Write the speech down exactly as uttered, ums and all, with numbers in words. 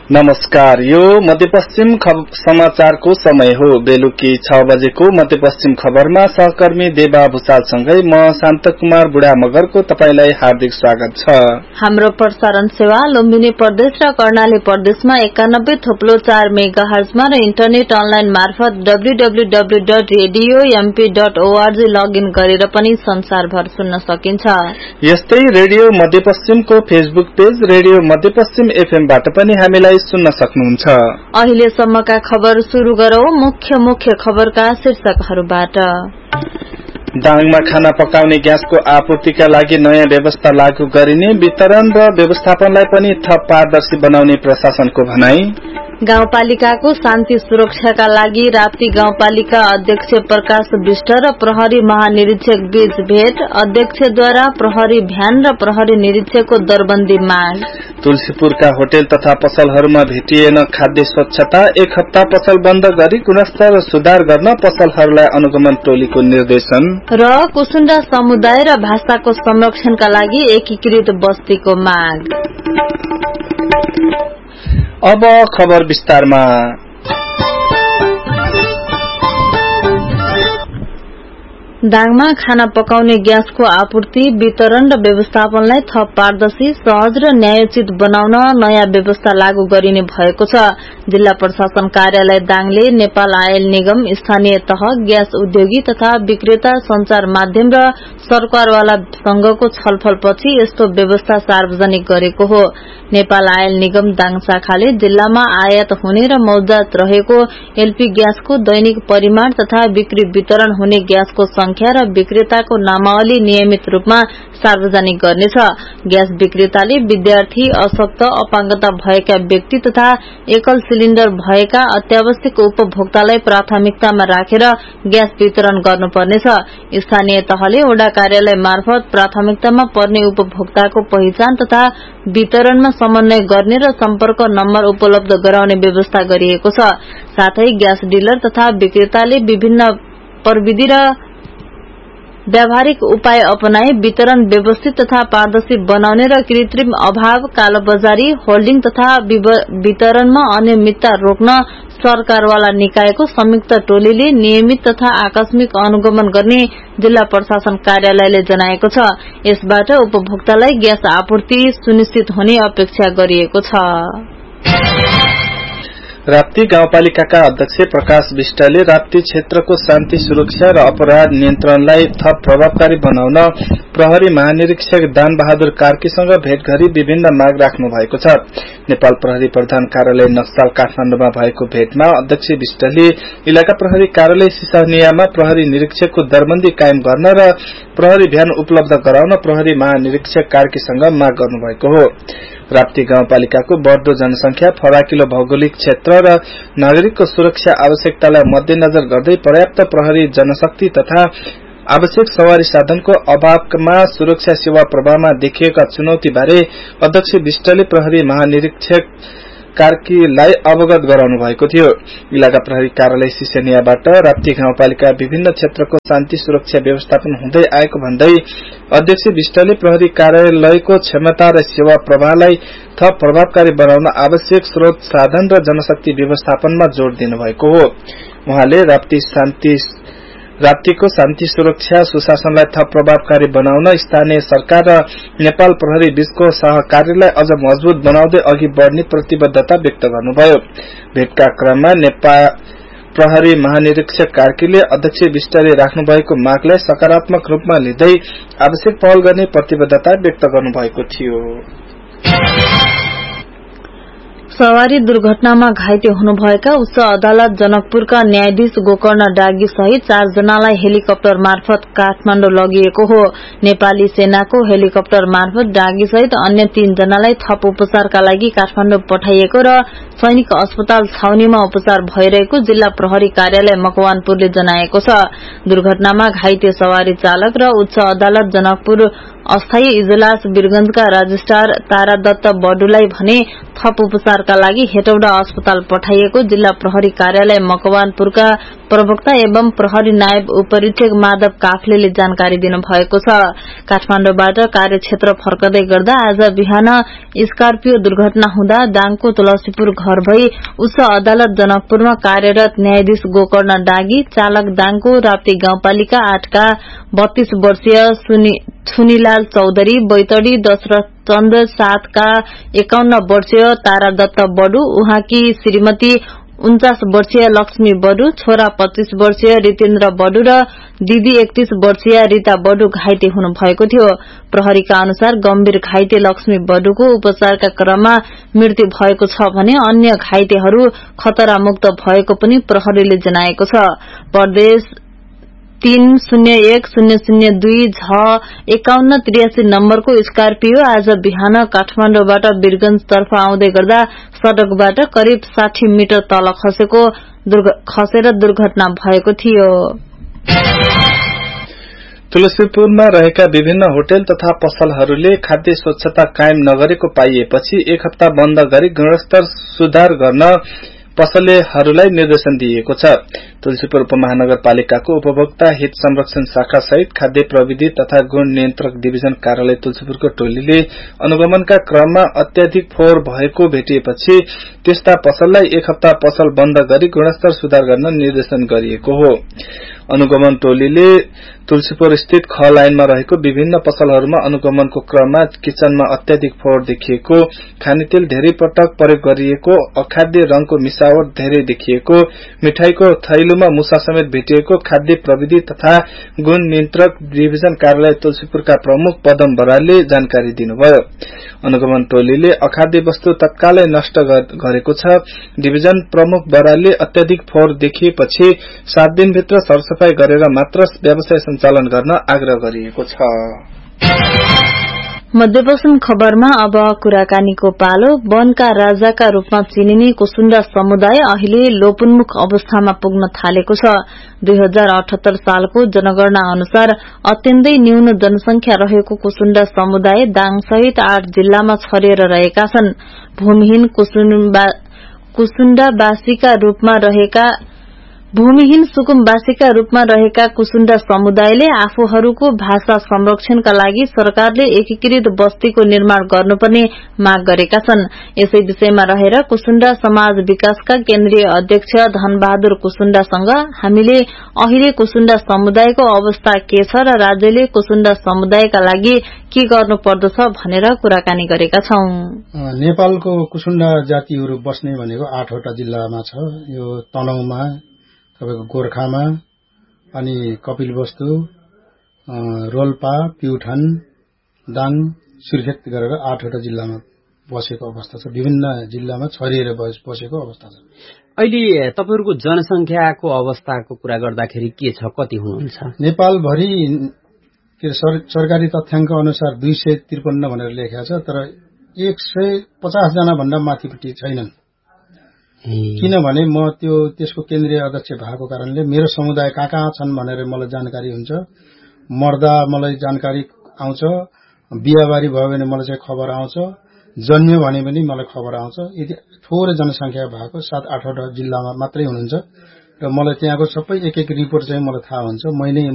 नमस्कार, यो मध्यपश्चिम समाचारको समय हो। बेलुकी छ बजेको मध्यपश्चिम खबरमा सहकर्मी देवा भूषालसँगै म शान्त कुमार बुढा मगरको तपाईलाई हार्दिक स्वागत छ। हाम्रो प्रसारण सेवा लुम्बिनी प्रदेश र कर्णाली प्रदेशमा एकानब्बे थोप्लो चार मेगा हर्जमा र इन्टरनेट अनलाइन मार्फत W W W dot radio MP dot ORG login गरेर पनि संसारभर सुन्न सकिन्छ। यस्तै रेडियो मध्यपश्चिमको फेसबुक पेज रेडियो मध्यपश्चिम एफएमबाट पनि हामीलाई सुन्न सक्नुहुन्छ। अहिलेसम्मका खबर सुरु गरौं मुख्य मुख्य खबरका शीर्षकहरूबाट। दाङमा खाना पकाउने ग्यासको आपूर्तिका लागि नयाँ व्यवस्था लागू गरिने, वितरण र व्यवस्थापनलाई पनि थप पारदर्शी बनाउने प्रशासनको भनाई। गाउँपालिकाको शान्ति सुरक्षाका लागि राप्ती गाउँपालिका अध्यक्ष प्रकाश विष्ट र प्रहरी महानिरीक्षक बीच भेट, अध्यक्षद्वारा प्रहरी भ्यान र प्रहरी निरीक्षकको दरबन्दी माग। तुलसीपुरका होटल तथा पसलहरूमा भेटिएन खाद्य स्वच्छता, एक हप्ता पसल बन्द गरी गुणस्तर सुधार गर्न पसलहरूलाई अनुगमन टोलीको निर्देशन। र कुसुण्डा समुदाय र भाषाको संरक्षणका लागि एकीकृत बस्तीको माग। अब खबर विस्तारमा। दाङमा खाना पकाउने ग्यासको आपूर्ति, वितरण र व्यवस्थापनलाई थप पारदर्शी, सहज र न्यायोचित बनाउन नयाँ व्यवस्था लागू गरिने भएको छ। जिल्ला प्रशासन कार्यालय दाङले नेपाल आयल निगम, स्थानीय तह, ग्यास उद्योगी तथा विक्रेता, संचार माध्यम र सरकारवाला संघको छलफलपछि यस्तो व्यवस्था सार्वजनिक गरेको हो। नेपाल आयल निगम दाङ शाखाले जिल्लामा आयात हुने र मौजूद रहेको एलपी ग्यासको दैनिक परिमाण तथा बिक्री वितरण हुने ग्यासको संख्या र विक्रेताको नामावली नियमित रूपमा सार्वजनिक गर्नेछ। ग्यास विक्रेताले विद्यार्थी, अशक्त, अपाङ्गता भएका व्यक्ति तथा एकल सिलिण्डर भएका अत्यावश्यक उपभोक्तालाई प्राथमिकतामा राखेर ग्यास वितरण गर्नुपर्नेछ। स्थानीय तहले वडा कार्यालय मार्फत प्राथमिकतामा पर्ने उपभोक्ताको पहिचान तथा वितरणमा समन्वय गर्ने र सम्पर्क नम्बर उपलब्ध गराउने व्यवस्था गरिएको छ। साथै ग्यास डिलर तथा विक्रेताले विभिन्न प्रविधि र व्यावहारिक उपाय अपनाई वितरण व्यवस्थित तथा पारदर्शी बनाउने र कृत्रिम अभाव, कालोबजारी, होल्डिङ तथा वितरणमा अनियमितता रोक्न सरकारवाला निकायको संयुक्त टोलीले नियमित तथा आकस्मिक अनुगमन गर्ने जिल्ला प्रशासन कार्यालयले जनाएको छ। यसबाट उपभोक्तालाई ग्यास आपूर्ति सुनिश्चित हुने अपेक्षा गरिएको छ। राप्ती गाउँपालिकाका अध्यक्ष प्रकाश विष्टले राप्ती क्षेत्रको शान्ति सुरक्षा र अपराध नियन्त्रणलाई थप प्रभावकारी बनाउन प्रहरी महानिरीक्षक दान बहादुर कार्कीसँग भेट गरी विभिन्न माग राख्नु भएको छ। नेपाल प्रहरी प्रधान कार्यालय नक्साल काठमाडौँमा भएको भेटमा अध्यक्ष विष्टले इलाका प्रहरी कार्यालय सिसनियामा प्रहरी निरीक्षकको दरबन्दी कायम गर्न र प्रहरी भ्यान उपलब्ध गराउन प्रहरी महानिरीक्षक कार्कीसँग माग गर्नुभएको हो। राप्ती गाउँपालिकाको बढ़दो जनसंख्या, फराकिलो भौगोलिक क्षेत्र र नागरिकको सुरक्षा आवश्यकतालाई मध्यनजर गर्दै पर्याप्त प्रहरी जनशक्ति तथा आवश्यक सवारी साधनको अभावमा सुरक्षा सेवा प्रवाहमा देखिएका चुनौतीबारे अध्यक्ष विष्टले प्रहरी महानिरीक्षक कार्कीलाई अवगत गराउनु भएको थियो। इलाका प्रहरी कार्यालय सिसनियाबाट राप्ती गाउँपालिका विभिन्न क्षेत्रको शान्ति सुरक्षा व्यवस्थापन हुँदै आएको भन्दै अध्यक्ष विष्टले प्रहरी कार्यालयको क्षमता र सेवा प्रवाहलाई थप प्रभावकारी बनाउन आवश्यक स्रोत साधन र जनशक्ति व्यवस्थापनमा जोड़ दिनुभएको हो। उहाँले राप्ती शान्ति राप्तीको शान्ति सुरक्षा सुशासनलाई थप प्रभावकारी बनाउन स्थानीय सरकार र नेपाल प्रहरी बीचको सहकार्यलाई अझ मजबूत बनाउँदै अघि बढ़ने प्रतिबद्धता व्यक्त गर्नुभयो। भेटका क्रममा नेपाल प्रहरी महानिरीक्षक कार्कीले अध्यक्ष विष्टले राख्नुभएको मागलाई सकारात्मक रूपमा लिँदै आवश्यक पहल गर्ने प्रतिबद्धता व्यक्त गर्नुभएको थियो। सवारी दुर्घटनामा घाइते हुनुभएका उच्च अदालत जनकपुरका न्यायाधीश गोकर्ण डागी सहित चार जनालाई हेलिकप्टर मार्फत काठमाडौँ लगिएको हो। नेपाली सेनाको हेलिकप्टर मार्फत डागी सहित अन्य तीन जनालाई थप उपचारका लागि काठमाडौँ पठाइएको र सैनिक अस्पताल छाउनीमा उपचार भइरहेको जिल्ला प्रहरी कार्यालय मकवानपुरले जनाएको छ। दुर्घटनामा घाइते सवारी चालक र उच्च अदालत जनकपुर अस्थायी इजलास वीरगंजका रजिस्ट्रार तारा दत्त बडुलाई भने थप उपचारका लागि हेटौडा अस्पताल पठाइएको जिल्ला प्रहरी कार्यालय मकवानपुरका प्रवक्ता एवं प्रहरी नायब उपरीक्षक माधव काफ्लेले जानकारी दिनुभएको छ। काठमाडौँबाट कार्यक्षेत्र फर्कदै गर्दा आज बिहान स्कर्पियो दुर्घटना हुँदा दाङको तुलसीपुर घर भई उच्च अदालत जनकपुरमा कार्यरत न्यायाधीश गोकर्ण डागी, चालक दाङको राप्ती गाउँपालिका आठका बत्तीस वर्षीय छुनीलाल चौधरी, बैतडी दशरथ चन्द सातका एकाउन्न वर्षीय तारा दत्त बडु, उहाँकी श्रीमती उन्चास वर्षीय लक्ष्मी बडु, छोरा पच्चीस वर्षीय रितेन्द्र बडु र दिदी एकतीस वर्षीय रीता बडु घाइते हुनु भएको थियो। प्रहरीका अनुसार गम्भीर घाइते लक्ष्मी बडुको उपचारका क्रममा मृत्यु भएको छ भने अन्य घाइतेहरू खतरामुक्त भएको पनि प्रहरीले जनाएको छ। प्रदेश तीन शून्य एक शून्य शून्य दुई झ एकाउन्न त्रियासी नम्बरको स्कर्पियो आज बिहान काठमाडौँबाट वीरगंजतर्फ आउँदै गर्दा सड़कबाट करिब साठी मिटर तल खसेको खसेर दुर्घटना भएको थियो। तुलसीपुरमा रहेका विभिन्न होटल तथा पसलहरूले खाद्य स्वच्छता कायम नगरेको पाइएपछि एक हप्ता बन्द गरी गुणस्तर सुधार गर्न पसलेहरूलाई निर्देशन दिएको छ। तुलसीपुर उपमहानगरपालिकाको उपभोक्ता हित संरक्षण शाखा सहित खाद्य प्रविधि तथा गुण नियन्त्रक डिभिजन कार्यालय तुलसीपुरको टोलीले अनुगमनका क्रममा अत्याधिक फोहोर भएको भेटिएपछि त्यस्ता पसललाई एक हप्ता पसल बन्द गरी गुणस्तर सुधार गर्न निर्देशन गरिएको हो। अनुगमन टोलीले तुलसीपुर स्थित ख लाइनमा रहेको विभिन्न पसलहरूमा अनुगमनको क्रममा किचनमा अत्याधिक फोहोर देखिएको, खानेतेल धेरै पटक प्रयोग गरिएको, अखाद्य रंगको मिसावट धेरै देखिएको, मिठाईको थैलोमा मुसा समेत भेटिएको खाद्य प्रविधि तथा गुण नियन्त्रक डिभिजन कार्यालय तुलसीपुरका प्रमुख पदम बरालले जानकारी दिनुभयो। अनुगमन टोलीले अखाद्य वस्तु तत्कालै नष्ट गरेको छ। डिभिजन प्रमुख बरालले अत्याधिक फोहोर देखिएपछि सात दिनभित्र सरसफाई गरेर मात्र व्यवसाय सञ्चालन गर्न आग्रह गरिएको छ। मध्यपश्चिम खबरमा अब कुराकानीको पालो। वनका राजाका रूपमा चिनिने कुसुण्डा समुदाय अहिले लोपोन्मुख अवस्थामा पुग्न थालेको छ। दुई हजार अठहत्तर सालको जनगणना अनुसार अत्यन्तै न्यून जनसंख्या रहेको कुसुण्डा समुदाय दाङसहित आठ जिल्लामा छरिएर रहेका छन्। भूमिहीन कुसुण्डावासीका रूपमा रहेका भूमिहीन सुकुम्बासीका रूपमा रहेका कुसुण्डा समुदायले आफूहरूको भाषा संरक्षणका लागि सरकारले एकीकृत बस्तीको निर्माण गर्नुपर्ने माग गरेका छन्। यसै विषयमा रहेर कुसुण्डा समाज विकासका केन्द्रीय अध्यक्ष धनबहादुर कुसुण्डासँग हामीले अहिले कुसुण्डा समुदायको अवस्था के छ र राज्यले कुसुण्डा समुदायका लागि के गर्नु पर्दछ भनेर कुराकानी गरेका छौं। नेपालको कुसुण्डा जातिहरू बस्ने भनेको आठवटा जिल्लामा छ। यो तनहुँमा, तपाईको गोर्खामा, अनि कपिलवस्तु, रोल्पा, प्युठान, दाङ, सुर्खेत गरेर आठवटा जिल्लामा बसेको अवस्था छ। विभिन्न जिल्लामा छरिएर बसेको अवस्था छ। अहिले तपाईहरुको जनसंख्याको अवस्थाको कुरा गर्दाखेरि के छ, कति हुनुहुन्छ? नेपालभरि सरकारी तथ्याङ्क अनुसार दुई सय त्रिपन्न भनेर लेखेको छ, तर एक सय पचास जना भन्दा माथिपट्टि छैनन्। किनभने म त्यो त्यसको केन्द्रीय अध्यक्ष भएको कारणले मेरो समुदाय कहाँ कहाँ छन् भनेर मलाई जानकारी हुन्छ। मर्दा मलाई जानकारी आउँछ, बिहाबारी भयो भने मलाई चाहिँ खबर आउँछ, जन्मियो भने पनि मलाई खबर आउँछ। यदि थोरै जनसंख्या भएको सात आठवटा जिल्लामा मात्रै हुनुहुन्छ र मलाई त्यहाँको सबै एक एक रिपोर्ट चाहिँ मलाई थाहा हुन्छ। मैले